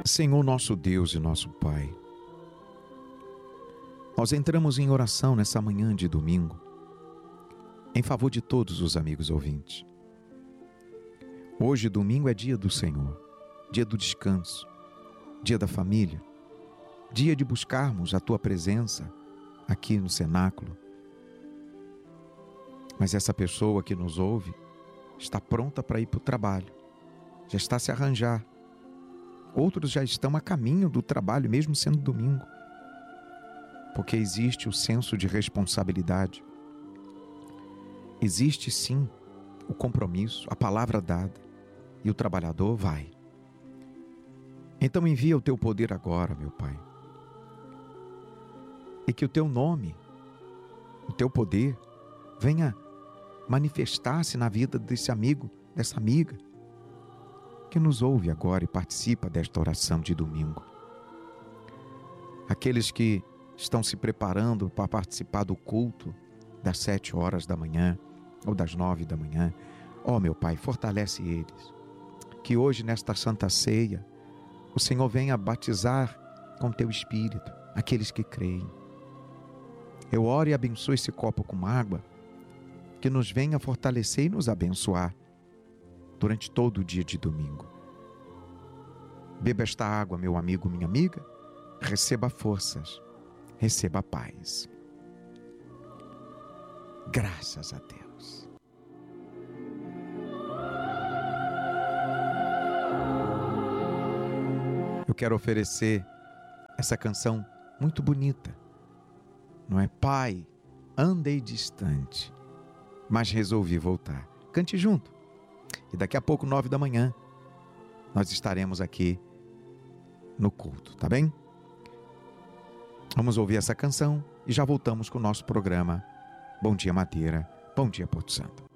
Senhor nosso Deus e nosso Pai, nós entramos em oração nessa manhã de domingo, em favor de todos os amigos ouvintes. Hoje, domingo, é dia do Senhor, dia do descanso, dia da família, dia de buscarmos a Tua presença aqui no cenáculo. Mas essa pessoa que nos ouve está pronta para ir para o trabalho, já está a se arranjar. Outros já estão a caminho do trabalho, mesmo sendo domingo, porque existe o senso de responsabilidade. Existe sim o compromisso, a palavra dada, e o trabalhador vai. Então envia o Teu poder agora, meu Pai, e que o Teu nome, o Teu poder, venha manifestar-se na vida desse amigo, dessa amiga, que nos ouve agora e participa desta oração de domingo. Aqueles que estão se preparando para participar do culto das 7 horas da manhã ou das 9 da manhã, meu Pai, fortalece eles. Que hoje, nesta Santa Ceia, o Senhor venha batizar com Teu Espírito aqueles que creem. Eu oro e abençoo esse copo com água, que nos venha fortalecer e nos abençoar durante todo o dia de domingo. Beba esta água, meu amigo, minha amiga, receba forças, receba paz. Graças a Deus. Eu quero oferecer essa canção muito bonita, não é? Pai, andei distante, mas resolvi voltar. Cante junto. E daqui a pouco, 9 da manhã, nós estaremos aqui no culto, tá bem? Vamos ouvir essa canção e já voltamos com o nosso programa Bom Dia Madeira, Bom Dia Porto Santo.